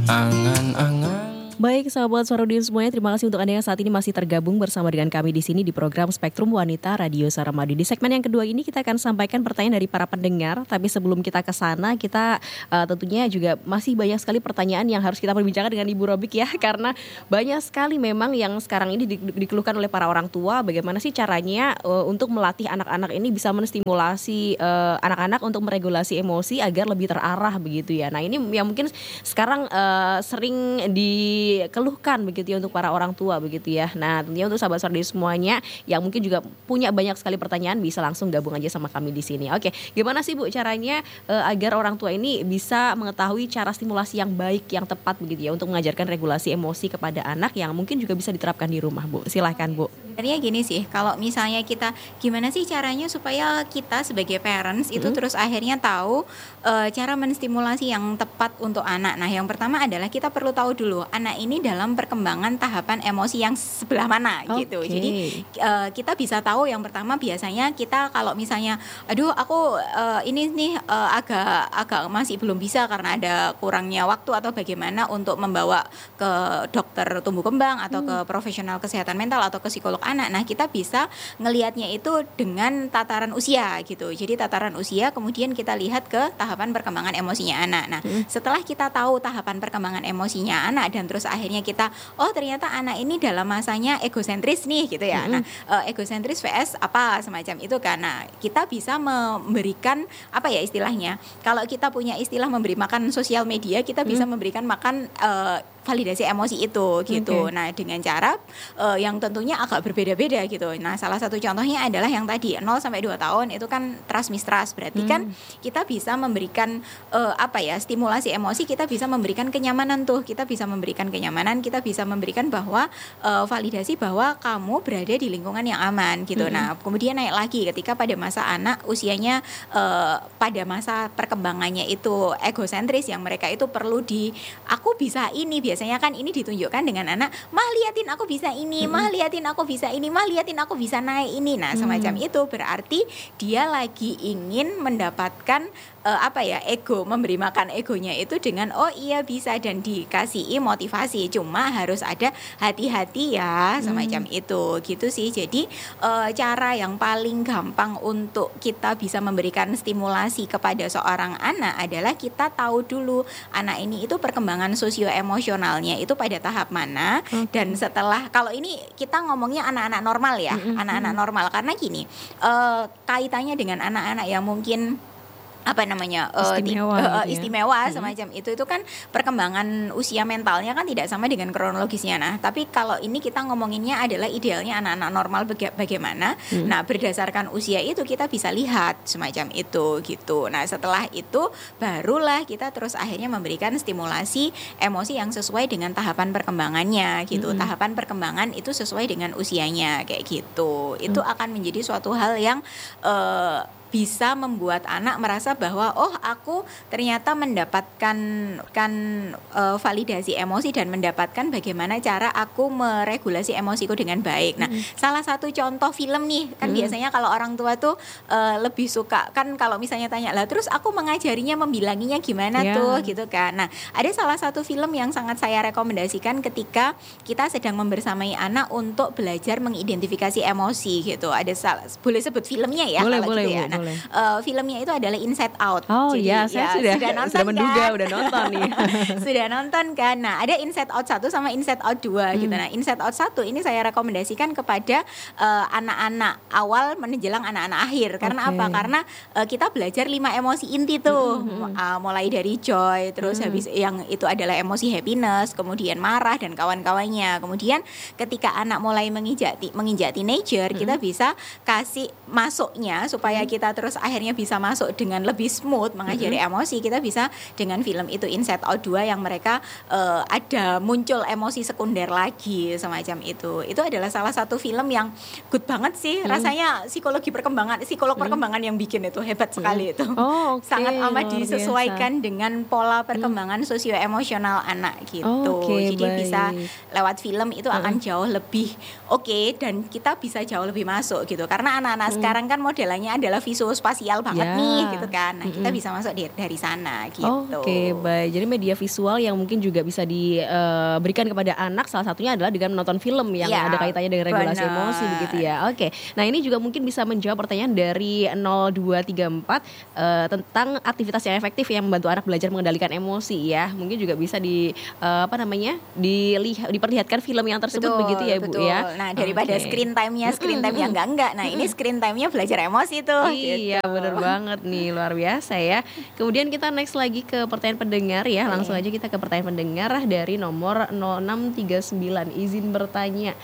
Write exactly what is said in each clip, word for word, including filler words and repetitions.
Angan-angan. Baik sahabat Suarudin semuanya, terima kasih untuk Anda yang saat ini masih tergabung bersama dengan kami di sini di program Spektrum Wanita Radio Saramadu. Di segmen yang kedua ini kita akan sampaikan pertanyaan dari para pendengar. Tapi sebelum kita ke sana, kita uh, tentunya juga masih banyak sekali pertanyaan yang harus kita perbincangkan dengan Ibu Robik ya. Karena banyak sekali memang yang sekarang ini di, di, dikeluhkan oleh para orang tua. Bagaimana sih caranya uh, untuk melatih anak-anak ini bisa menstimulasi uh, anak-anak untuk meregulasi emosi agar lebih terarah begitu ya. Nah ini yang mungkin sekarang uh, sering di dikeluhkan begitu ya untuk para orang tua begitu ya. Nah tentunya untuk sahabat Suarudin semuanya yang mungkin juga punya banyak sekali pertanyaan bisa langsung gabung aja sama kami di sini. Oke, gimana sih Bu caranya uh, agar orang tua ini bisa mengetahui cara stimulasi yang baik yang tepat begitu ya untuk mengajarkan regulasi emosi kepada anak yang mungkin juga bisa diterapkan di rumah Bu. Silahkan Bu. Sebenarnya gini sih, kalau misalnya kita gimana sih caranya supaya kita sebagai parents itu hmm. terus akhirnya tahu uh, cara menstimulasi yang tepat untuk anak. Nah yang pertama adalah kita perlu tahu dulu anak ini dalam perkembangan tahapan emosi yang sebelah mana okay. gitu. Jadi uh, kita bisa tahu yang pertama biasanya kita kalau misalnya aduh aku uh, ini nih uh, agak agak masih belum bisa karena ada kurangnya waktu atau bagaimana untuk membawa ke dokter tumbuh kembang atau hmm. ke profesional kesehatan mental atau ke psikolog anak. Nah, kita bisa ngelihatnya itu dengan tataran usia gitu. Jadi tataran usia kemudian kita lihat ke tahapan perkembangan emosinya anak. Nah, hmm. setelah kita tahu tahapan perkembangan emosinya anak dan terus akhirnya kita oh ternyata anak ini dalam masanya egosentris nih gitu ya. Hmm. Nah, uh, egosentris vs apa semacam itu karena kita bisa memberikan apa ya istilahnya. Kalau kita punya istilah memberi makan sosial media, kita bisa hmm. memberikan makan uh, validasi emosi itu gitu. Okay. Nah, dengan cara uh, yang tentunya agak berbeda-beda gitu. Nah, salah satu contohnya adalah yang tadi nol sampai dua tahun itu kan trust mistrust. Berarti hmm. kan kita bisa memberikan uh, apa ya, stimulasi emosi, kita bisa memberikan kenyamanan tuh. Kita bisa memberikan kenyamanan, kita bisa memberikan bahwa uh, validasi bahwa kamu berada di lingkungan yang aman gitu. Hmm. Nah, kemudian naik lagi ketika pada masa anak usianya uh, pada masa perkembangannya itu egosentris yang mereka itu perlu di aku bisa ini biasanya kan ini ditunjukkan dengan anak, mah liatin aku bisa ini, mah liatin aku bisa ini, mah liatin aku bisa naik ini. Nah, semacam hmm. itu berarti dia lagi ingin mendapatkan uh, apa ya, ego, memberi makan egonya itu dengan oh iya bisa dan dikasih motivasi. Cuma harus ada hati-hati ya, semacam hmm. itu gitu sih. Jadi uh, cara yang paling gampang untuk kita bisa memberikan stimulasi kepada seorang anak adalah kita tahu dulu anak ini itu perkembangan sosio-emosional itu pada tahap mana. Okay. Dan setelah kalau ini kita ngomongnya anak-anak normal ya, mm-hmm. anak-anak normal karena gini uh, kaitannya dengan anak-anak yang mungkin apa namanya istimewa, uh, gitu ya. istimewa hmm. semacam itu itu kan perkembangan usia mentalnya kan tidak sama dengan kronologisnya. Nah, tapi kalau ini kita ngomonginnya adalah idealnya anak-anak normal baga- bagaimana. Hmm. Nah, berdasarkan usia itu kita bisa lihat semacam itu gitu. Nah, setelah itu barulah kita terus akhirnya memberikan stimulasi emosi yang sesuai dengan tahapan perkembangannya gitu. Hmm. Tahapan perkembangan itu sesuai dengan usianya kayak gitu. Itu hmm. akan menjadi suatu hal yang uh, bisa membuat anak merasa bahwa oh aku ternyata mendapatkan kan uh, validasi emosi dan mendapatkan bagaimana cara aku meregulasi emosiku dengan baik. Nah, mm. salah satu contoh film nih kan mm. biasanya kalau orang tua tuh uh, lebih suka kan kalau misalnya tanya lah terus aku mengajarinya membilanginya gimana yeah. tuh gitu kan. Nah, ada salah satu film yang sangat saya rekomendasikan ketika kita sedang membersamai anak untuk belajar mengidentifikasi emosi gitu. Ada salah, boleh sebut filmnya ya boleh, kalau boleh, gitu ya. Nah, Uh, filmnya itu adalah Inside Out. Oh iya, Jadi, saya ya, sudah, sudah nonton sudah menduga, kan? udah nonton nih. Sudah nonton kan? Nah, ada Inside Out satu sama Inside Out dua hmm. gitu. Nah, Inside Out satu ini saya rekomendasikan kepada uh, anak-anak awal menjelang anak-anak akhir. Karena okay. apa? Karena uh, kita belajar lima emosi inti tuh. Hmm. Uh, mulai dari joy, terus hmm. habis yang itu adalah emosi happiness, kemudian marah dan kawan-kawannya. Kemudian ketika anak mulai menginjak menginjak teenager, hmm. kita bisa kasih masuknya supaya hmm. kita terus akhirnya bisa masuk dengan lebih smooth mengajari mm-hmm. emosi. Kita bisa dengan film itu Inside Out dua yang mereka uh, ada muncul emosi sekunder lagi semacam itu. Itu adalah salah satu film yang good banget sih. Mm. Rasanya psikologi perkembangan, psikolog mm. perkembangan yang bikin itu hebat mm. sekali itu. Oh, okay. Sangat amat disesuaikan dengan pola perkembangan mm. sosio-emosional anak gitu. Oh, okay, jadi baik. bisa lewat film itu mm. akan jauh lebih oke okay, dan kita bisa jauh lebih masuk gitu. Karena anak-anak mm. sekarang kan modelannya adalah visuospasial banget Ya. nih gitu kan. Nah, kita Mm-mm. bisa masuk dari, dari sana gitu. Oke, baik. Jadi media visual yang mungkin juga bisa diberikan kepada anak salah satunya adalah dengan menonton film yang Ya, ada kaitannya dengan regulasi benar. emosi begitu ya. Oke. Nah, ini juga mungkin bisa menjawab pertanyaan dari nol dua tiga empat eh, tentang aktivitas yang efektif yang membantu anak belajar mengendalikan emosi ya. Mungkin juga bisa di eh, apa namanya? dilihat diperlihatkan film yang tersebut Betul, begitu ya, Bu betul. ya. Nah, daripada Oke. screen time-nya screen time yang enggak-enggak. Nah, ini screen time-nya belajar emosi tuh. Iya, gitu. bener banget nih, luar biasa ya. Kemudian kita next lagi ke pertanyaan pendengar ya. Langsung aja kita ke pertanyaan pendengar dari nomor nol enam tiga sembilan. Izin bertanya,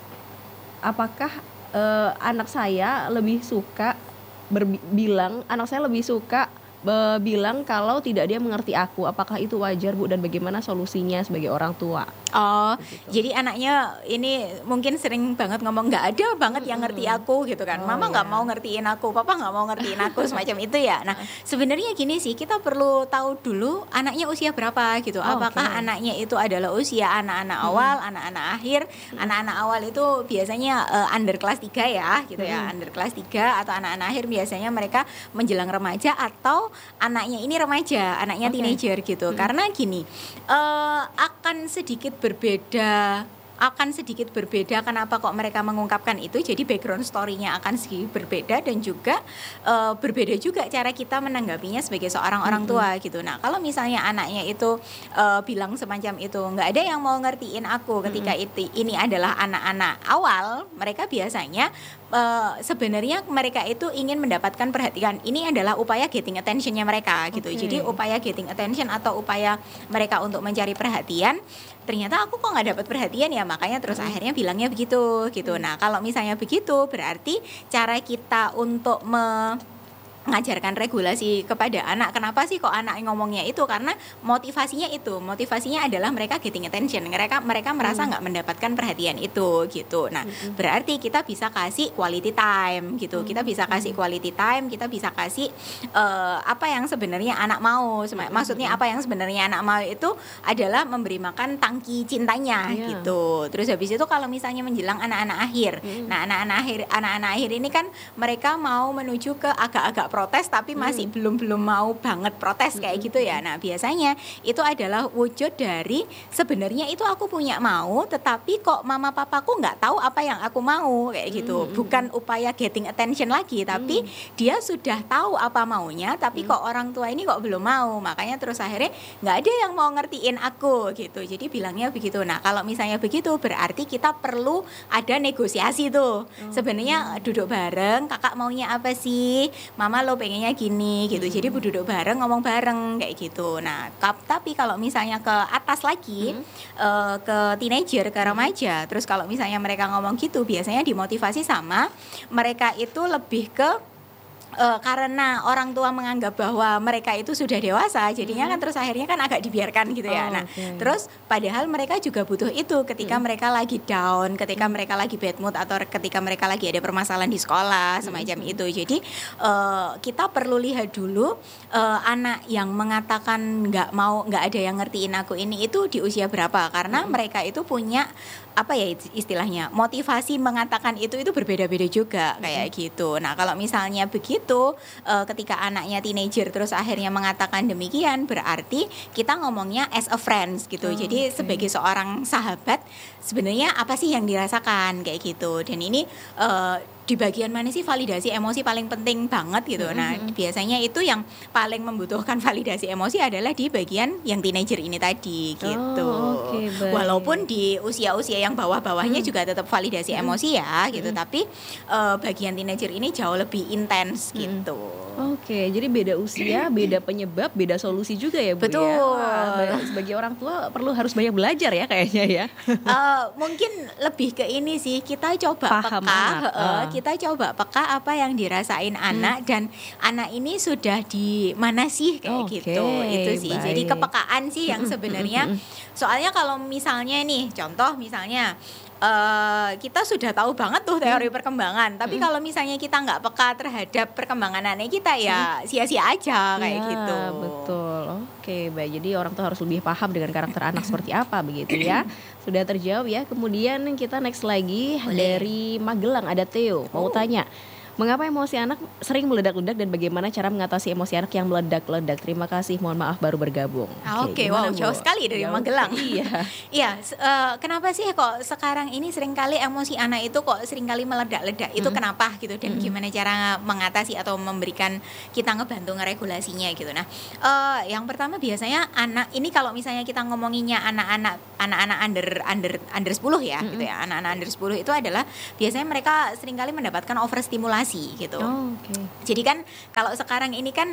apakah eh, anak saya lebih suka berbilang, anak saya lebih suka be- bilang kalau tidak dia mengerti aku. Apakah itu wajar, Bu, dan bagaimana solusinya sebagai orang tua? Oh, Begitu. jadi anaknya ini mungkin sering banget ngomong nggak ada banget yang ngerti aku gitu kan. Oh, Mama nggak ya. mau ngertiin aku, papa nggak mau ngertiin aku semacam itu ya. Nah, sebenarnya gini sih, kita perlu tahu dulu anaknya usia berapa gitu. Oh, Apakah oke. anaknya itu adalah usia anak-anak awal, anak-anak akhir. Anak-anak awal itu biasanya eh, under kelas tiga ya gitu ya. Under kelas tiga atau anak-anak akhir biasanya mereka menjelang remaja atau anaknya ini remaja, anaknya Oke. teenager gitu. Karena gini, eh, akan sedikit berbeda akan sedikit berbeda kenapa kok mereka mengungkapkan itu, jadi background story-nya akan sedikit berbeda dan juga eh, berbeda juga cara kita menanggapinya sebagai seorang orang tua gitu. Nah, kalau misalnya anaknya itu eh, bilang semacam itu, nggak ada yang mau ngertiin aku ketika itu ini adalah anak-anak awal, mereka biasanya eh, sebenarnya mereka itu ingin mendapatkan perhatian. Ini adalah upaya getting attention-nya mereka gitu. Oke. Jadi upaya getting attention atau upaya mereka untuk mencari perhatian, ternyata aku kok nggak dapat perhatian ya, makanya terus akhirnya bilangnya begitu gitu. Nah, kalau misalnya begitu berarti cara kita untuk me mengajarkan regulasi kepada anak. Kenapa sih kok anak ngomongnya itu? Karena motivasinya itu, motivasinya adalah mereka getting attention. Mereka mereka merasa nggak mendapatkan perhatian itu gitu. Nah, berarti kita bisa kasih quality time gitu. Kita bisa kasih quality time, kita bisa kasih eh, apa yang sebenarnya anak mau. Sem- Maksudnya apa yang sebenarnya anak mau itu adalah memberi makan tangki cintanya Iya. gitu. Terus habis itu kalau misalnya menjelang anak-anak akhir. Nah, anak-anak akhir anak-anak akhir ini kan mereka mau menuju ke agak-agak protes tapi masih belum belum mau banget protes kayak gitu ya. Nah, biasanya itu adalah wujud dari sebenarnya itu aku punya mau tetapi kok mama papaku nggak tahu apa yang aku mau kayak gitu. Bukan upaya getting attention lagi tapi dia sudah tahu apa maunya tapi kok orang tua ini kok belum mau. Makanya terus akhirnya nggak ada yang mau ngertiin aku gitu. Jadi bilangnya begitu. Nah, kalau misalnya begitu berarti kita perlu ada negosiasi tuh. Sebenarnya duduk bareng, kakak maunya apa sih? Mama lo pengennya gini gitu. Jadi duduk bareng ngomong bareng kayak gitu. Nah, kap- tapi kalau misalnya ke atas lagi eh, ke teenager, ke remaja, terus kalau misalnya mereka ngomong gitu biasanya dimotivasi sama mereka itu lebih ke eh, karena orang tua menganggap bahwa mereka itu sudah dewasa, jadinya kan terus akhirnya kan agak dibiarkan gitu ya. Oh, Nah, oke. terus padahal mereka juga butuh itu ketika mereka lagi down, ketika mereka lagi bad mood atau ketika mereka lagi ada permasalahan di sekolah semacam itu. Jadi eh, kita perlu lihat dulu eh, anak yang mengatakan nggak mau, nggak ada yang ngertiin aku ini itu di usia berapa, karena mereka itu punya apa ya istilahnya motivasi mengatakan itu itu berbeda-beda juga kayak gitu. Nah, kalau misalnya begitu eh, ketika anaknya teenager terus akhirnya mengatakan demikian berarti kita ngomongnya as a friends gitu. Oh, Jadi oke. sebagai seorang sahabat sebenarnya apa sih yang dirasakan kayak gitu. Dan ini eh, di bagian mana sih validasi emosi paling penting banget gitu. Nah, biasanya itu yang paling membutuhkan validasi emosi adalah di bagian yang teenager ini tadi gitu. Oh, oke, baik. Walaupun di usia-usia yang bawah-bawahnya juga tetap validasi emosi ya gitu, tapi eh, bagian teenager ini jauh lebih intens gitu. Oke, jadi beda usia, beda penyebab, beda solusi juga ya, Bu. Betul. Ya? Wah, ba- sebagai orang tua perlu harus banyak belajar ya kayaknya ya. Eh, mungkin lebih ke ini sih, kita coba Paham peka, anak. heeh, Ah. kita coba peka apa yang dirasain anak dan anak ini sudah di mana sih kayak Oke, gitu. Itu sih. Jadi baik. kepekaan sih yang sebenarnya. Soalnya kalau misalnya nih, contoh misalnya eh, kita sudah tahu banget tuh teori perkembangan, tapi kalau misalnya kita nggak peka terhadap perkembangan anak kita ya sia-sia aja kayak Ya, gitu. betul. Oke, baik. Jadi orang tuh harus lebih paham dengan karakter anak seperti apa begitu ya. Sudah terjawab ya. Kemudian kita next lagi Boleh. dari Magelang ada Theo. Mau Oh. tanya, Mengapa emosi anak sering meledak-ledak dan bagaimana cara mengatasi emosi anak yang meledak-ledak? Terima kasih, mohon maaf baru bergabung. Oke, okay, wow, jauh sekali dari jauh. Magelang. Iya. Iya, uh, kenapa sih kok sekarang ini seringkali emosi anak itu kok seringkali meledak-ledak? Itu mm-hmm. kenapa gitu? Dan mm-hmm. gimana cara mengatasi atau memberikan kita ngebantu ngeregulasinya gitu. Nah, uh, yang pertama biasanya anak ini kalau misalnya kita ngomonginnya anak-anak anak-anak under under under sepuluh ya, mm-hmm. gitu ya. Anak-anak under sepuluh itu adalah biasanya mereka seringkali mendapatkan overstimulasi gitu. Oh, okay. Jadi kan kalau sekarang ini kan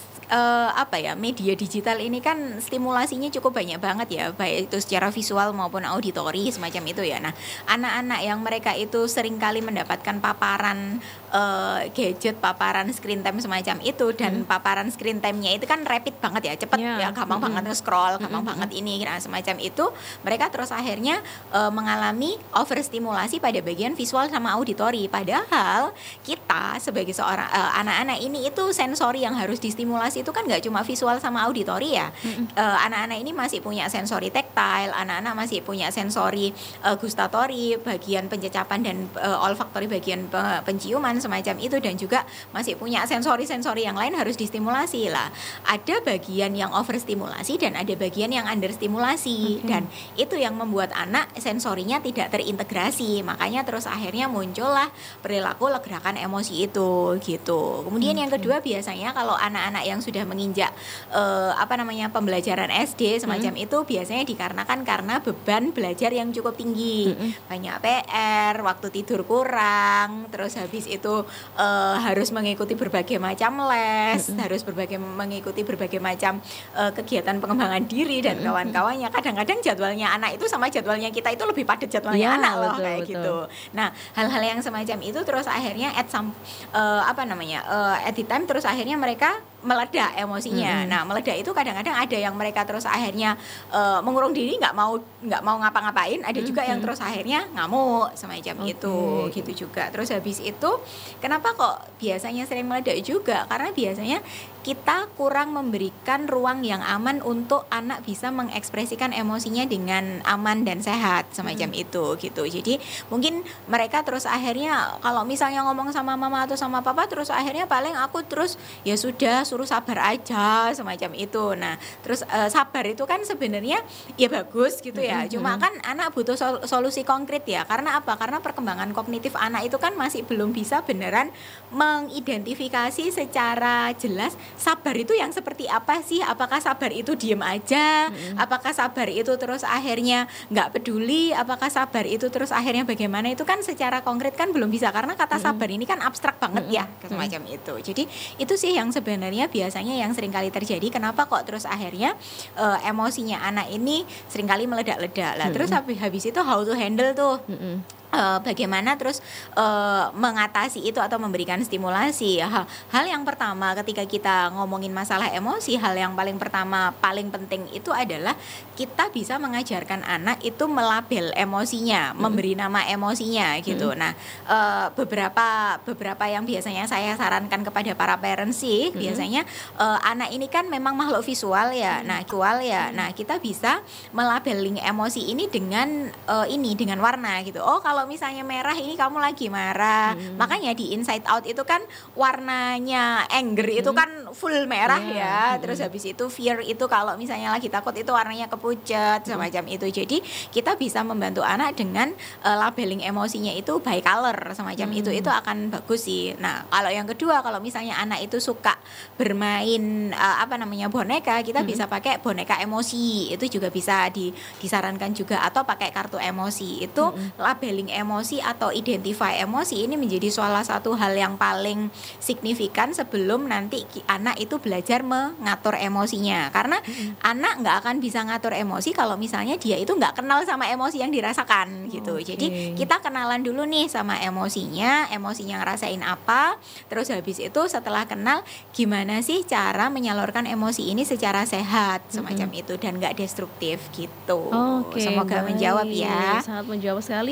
uh, apa ya, media digital ini kan stimulasinya cukup banyak banget ya, baik itu secara visual maupun auditori semacam itu ya. Nah, anak-anak yang mereka itu seringkali mendapatkan paparan uh, gadget, paparan screen time semacam itu dan hmm. paparan screen time-nya itu kan rapid banget ya, cepat yeah. ya, gampang hmm. banget nge-scroll, gampang hmm. banget ini, nah semacam itu mereka terus akhirnya uh, mengalami overstimulasi pada bagian visual sama auditori. Padahal kita Kita sebagai seorang uh, anak-anak ini itu sensori yang harus distimulasi itu kan nggak cuma visual sama auditori ya. Mm-hmm. Uh, anak-anak ini masih punya sensori taktil, anak-anak masih punya sensori uh, gustatori, bagian pencecapan dan uh, olfaktori bagian uh, penciuman semacam itu, dan juga masih punya sensori-sensori yang lain harus distimulasi lah. Ada bagian yang overstimulasi dan ada bagian yang understimulasi, okay. dan itu yang membuat anak sensorinya tidak terintegrasi. Makanya terus akhirnya muncullah perilaku legrakan emosi emosi itu gitu. Kemudian hmm. yang kedua biasanya kalau anak-anak yang sudah menginjak uh, apa namanya pembelajaran S D semacam hmm. itu biasanya dikarenakan karena beban belajar yang cukup tinggi, hmm. banyak P R, waktu tidur kurang, terus habis itu uh, harus mengikuti berbagai macam les, hmm. harus berbagai mengikuti berbagai macam uh, kegiatan pengembangan diri dan hmm. kawan-kawannya. Kadang-kadang jadwalnya anak itu sama jadwalnya kita itu lebih padat jadwalnya ya, anak loh, betul, kayak betul. gitu. Nah, hal-hal yang semacam itu terus akhirnya at some Uh, apa namanya uh, at the time terus akhirnya mereka meledak emosinya. Mm-hmm. Nah, meledak itu kadang-kadang ada yang mereka terus akhirnya uh, mengurung diri, nggak mau nggak mau ngapa-ngapain. Ada mm-hmm. juga yang terus akhirnya ngamuk semacam okay. itu, gitu juga. Terus habis itu, kenapa kok biasanya sering meledak juga? Karena biasanya kita kurang memberikan ruang yang aman untuk anak bisa mengekspresikan emosinya dengan aman dan sehat semacam mm-hmm. itu, gitu. Jadi mungkin mereka terus akhirnya kalau misalnya ngomong sama mama atau sama papa, terus akhirnya paling aku terus ya sudah suruh sabar aja semacam itu. Nah, terus uh, sabar itu kan sebenarnya ya bagus gitu ya. Mm-hmm. Cuma kan anak butuh sol- solusi konkret ya. Karena apa? Karena perkembangan kognitif anak itu kan masih belum bisa beneran mengidentifikasi secara jelas sabar itu yang seperti apa sih? Apakah sabar itu diem aja? Mm-hmm. Apakah sabar itu terus akhirnya nggak peduli? Apakah sabar itu terus akhirnya bagaimana? Itu kan secara konkret kan belum bisa, karena kata mm-hmm. sabar ini kan abstrak banget mm-hmm. ya, semacam mm-hmm. itu. Jadi itu sih yang sebenarnya biasanya yang seringkali terjadi. Kenapa kok terus akhirnya uh, emosinya anak ini seringkali meledak-ledak lah. Mm-hmm. Terus habis habis itu how to handle tuh. Mm-hmm. Uh, bagaimana terus uh, mengatasi itu atau memberikan stimulasi. Hal, hal yang pertama ketika kita ngomongin masalah emosi, hal yang paling pertama paling penting itu adalah kita bisa mengajarkan anak itu melabel emosinya, mm-hmm. memberi nama emosinya gitu. Mm-hmm. Nah, uh, beberapa beberapa yang biasanya saya sarankan kepada para parents sih, mm-hmm. biasanya uh, anak ini kan memang makhluk visual ya. Mm-hmm. Nah, visual ya. Mm-hmm. Nah, kita bisa melabeling emosi ini dengan uh, ini dengan warna gitu. Oh, kalau misalnya merah ini kamu lagi marah. Hmm. Makanya di Inside Out itu kan warnanya anger hmm. itu kan full merah yeah. ya. Terus hmm. habis itu fear itu kalau misalnya lagi takut itu warnanya kepucat hmm. semacam itu. Jadi kita bisa membantu anak dengan uh, labeling emosinya itu by color semacam hmm. itu. Itu akan bagus sih. Nah, kalau yang kedua, kalau misalnya anak itu suka bermain uh, apa namanya boneka, kita hmm. bisa pakai boneka emosi. Itu juga bisa di, disarankan juga, atau pakai kartu emosi. Itu hmm. labeling emosi atau identify emosi ini menjadi salah satu hal yang paling signifikan sebelum nanti anak itu belajar mengatur emosinya. Karena mm-hmm. anak nggak akan bisa ngatur emosi kalau misalnya dia itu nggak kenal sama emosi yang dirasakan gitu. Okay. Jadi kita kenalan dulu nih sama emosinya, emosinya ngerasain apa. Terus habis itu setelah kenal, gimana sih cara menyalurkan emosi ini secara sehat semacam mm-hmm. itu dan nggak destruktif gitu. Okay, Semoga baik. menjawab ya. Sangat menjawab sekali ya. Seperti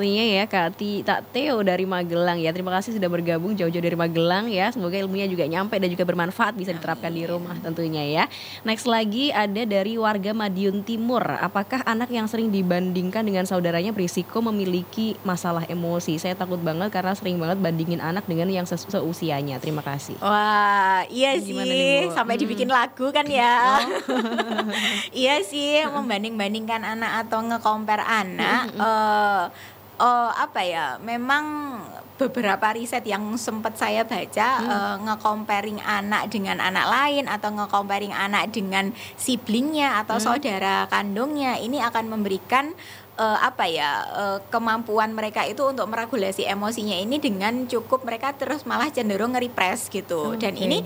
sepertinya ya Kak Ti, Kak Theo dari Magelang ya. Terima kasih sudah bergabung jauh-jauh dari Magelang ya. Semoga ilmunya juga nyampe dan juga bermanfaat, bisa diterapkan di rumah tentunya ya. Next lagi ada dari warga Madiun Timur. Apakah anak yang sering dibandingkan dengan saudaranya berisiko memiliki masalah emosi? Saya takut banget karena sering banget bandingin anak dengan yang se- seusianya. Terima kasih. Wah, iya Gimana sih, nih, Bu? sampai Hmm. dibikin lagu kan ya. Iya sih, membanding-bandingkan anak atau nge-compare anak. eh eh, apa ya? Memang beberapa riset yang sempat saya baca, eh, nge-comparing anak dengan anak lain atau nge-comparing anak dengan siblingnya atau saudara kandungnya, ini akan memberikan eh, apa ya eh, kemampuan mereka itu untuk meregulasi emosinya ini dengan cukup, mereka terus malah cenderung nge-repress gitu. Dan Oke. ini